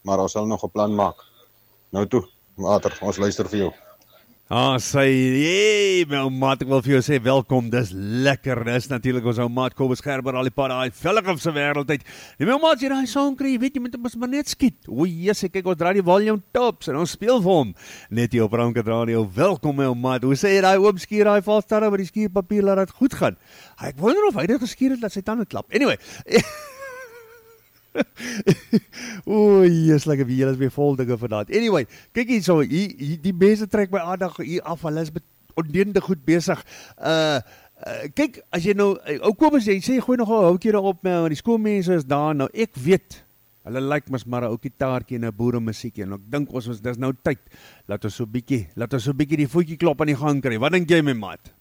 maar ons sal nog 'n plan maak. Nou toe, later, ons luister vir jou. Hey, my ou maat, ek wil vir jou sê, welkom, dis lekker, dis natuurlik ons ou maat Kobus Gerber, al die pad, daai vellig op sy wêreld uit. Die my ou maat, jy daai song kry, weet jy, moet hom maar net skiet. O, Jesus, kyk, ons draai die volume tops, en ons speel vir hom. Net hier op Ranket Radio, welkom my ou maat, hoe sê jy daai oop skier, daai valstarre, met die skierpapier, laat dit goed gaan. Ek wonder of hy dit geskier het, dat sy tande klap. Anyway, o, yes, like julle is weer vol dinge vir dat. Anyway, kyk hier so, die mense trek my aandag hier af, hulle is ondeende goed besig. Kyk, as jy nou, ou Kobus, jy sê, gooi nog 'n houtjie daarop, maar die skoolmense is daar, nou ek weet, hulle like mos maar 'n ou gitaartjie en 'n boeremusiekie, en ek dink ons dis nou tyd, laat ons so bietjie die voetjie klop aan die gang kry. Wat dink jy, my maat?